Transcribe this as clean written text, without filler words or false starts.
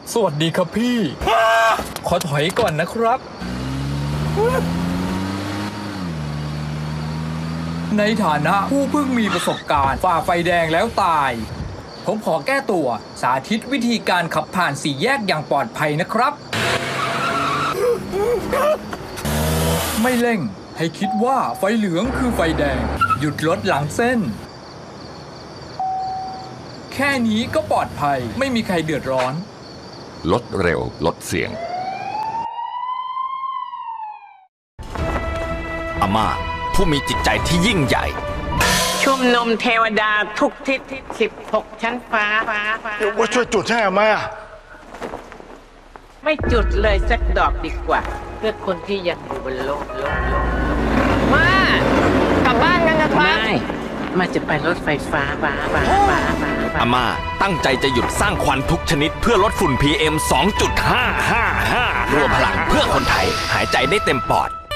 สวัสดีครับพี่ ขอถอยก่อนนะครับ ในฐานะผู้เพิ่งมีประสบการณ์ฝ่าไฟแดงแล้วตาย ผมขอแก้ตัวสาธิตวิธีการขับผ่านสี่แยกอย่างปลอดภัยนะครับ ไม่เร่งให้คิดว่าไฟเหลืองคือไฟแดง หยุดรถหลังเส้น แค่นี้ก็ปลอดภัยไม่มีใครเดือดร้อนลดเร็วลดเสี่ยงอาม่าผู้มีจิตใจที่ยิ่งใหญ่ชุมนุมเทวดาทุกทิศ16 ชั้นฟ้าเดี๋ยวว่าช่วยจุดให้อาม่าไม่จุดเลยสักดอกดีกว่า เพื่อคนที่ยังอยู่บนโลกมากลับบ้านกันนะครับไม่มาจะไปรถไฟฟ้าอาม่าตั้งใจจะหยุดสร้างควันทุกชนิดเพื่อลดฝุ่น PM 2.555รวมพลังเพื่อคนไทยหายใจได้เต็มปอด